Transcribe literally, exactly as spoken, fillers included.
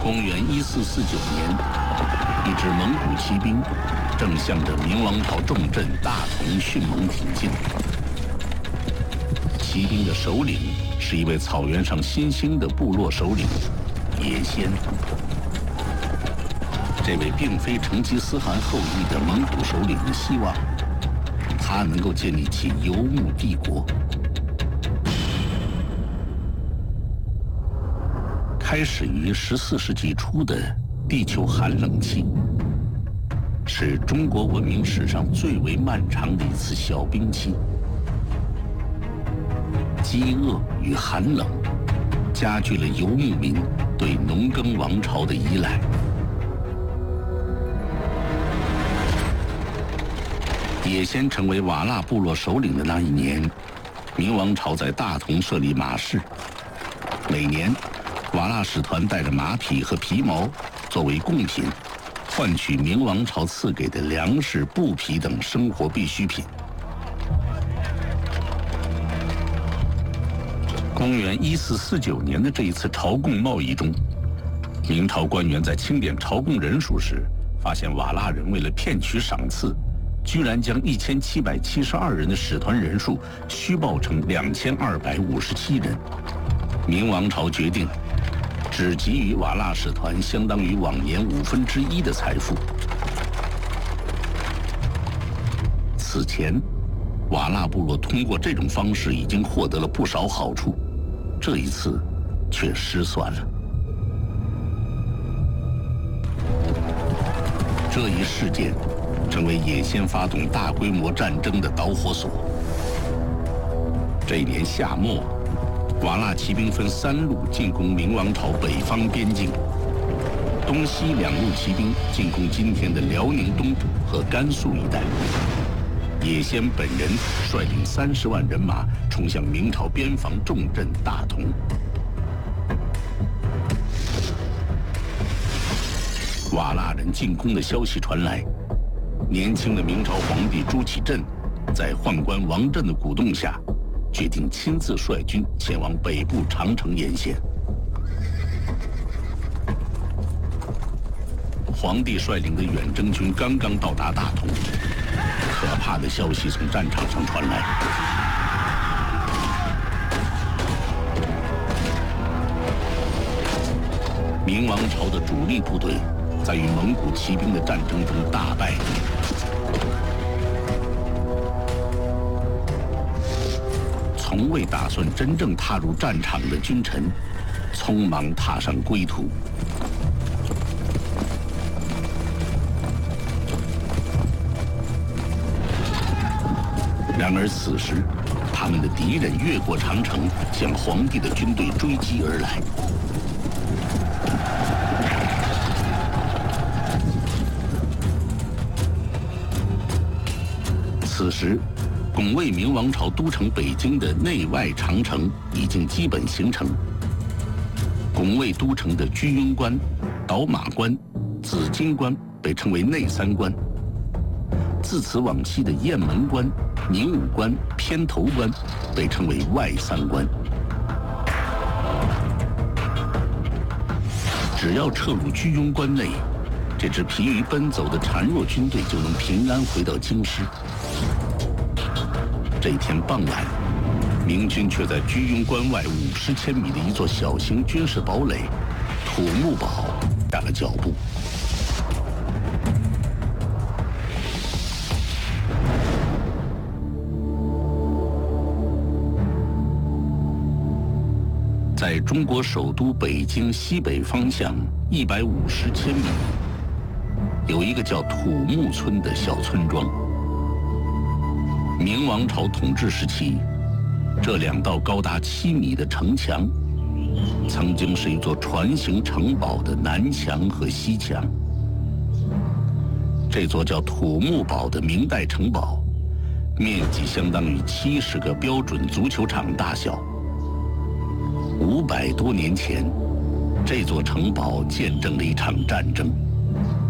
公元一四四九年，一支蒙古骑兵正向着明王朝重镇大同迅猛挺进。骑兵的首领是一位草原上新兴的部落首领叶先。这位并非成吉思汗后裔的蒙古首领希望，他能够建立起游牧帝国。开始于十四世纪初的地球寒冷期，是中国文明史上最为漫长的一次小冰期。饥饿与寒冷加剧了游牧民对农耕王朝的依赖。也先成为瓦剌部落首领的那一年，明王朝在大同设立马市，每年瓦剌使团带着马匹和皮毛作为贡品，换取明王朝赐给的粮食、布匹等生活必需品。公元一四四九年的这一次朝贡贸易中，明朝官员在清点朝贡人数时，发现瓦剌人为了骗取赏赐，居然将一千七百七十二人的使团人数虚报成两千二百五十七人。明王朝决定只给予瓦剌使团相当于往年五分之一的财富。此前，瓦剌部落通过这种方式已经获得了不少好处，这一次却失算了。这一事件成为也先发动大规模战争的导火索。这一年夏末，瓦剌骑兵分三路进攻明王朝北方边境，东西两路骑兵进攻今天的辽宁东部和甘肃一带。也先本人率领三十万人马冲向明朝边防重镇大同。瓦剌人进攻的消息传来，年轻的明朝皇帝朱祁镇在宦官王振的鼓动下，决定亲自率军前往北部长城沿线。皇帝率领的远征军刚刚到达大同，可怕的消息从战场上传来。明王朝的主力部队在与蒙古骑兵的战争中大败。从未打算真正踏入战场的君臣，匆忙踏上归途。然而此时，他们的敌人越过长城，向皇帝的军队追击而来。此时，拱卫明王朝都城北京的内外长城已经基本形成。拱卫都城的居庸关、倒马关、紫荆关被称为内三关。自此往西的雁门关、宁武关、偏头关被称为外三关。只要撤入居庸关内，这支疲于奔走的孱弱军队就能平安回到京师。这一天傍晚，明军却在居庸关外五十千米的一座小型军事堡垒土木堡下了脚步。在中国首都北京西北方向一百五十千米，有一个叫土木村的小村庄。明王朝统治时期，这两道高达七米的城墙，曾经是一座船形城堡的南墙和西墙。这座叫土木堡的明代城堡，面积相当于七十个标准足球场大小。五百多年前，这座城堡见证了一场战争。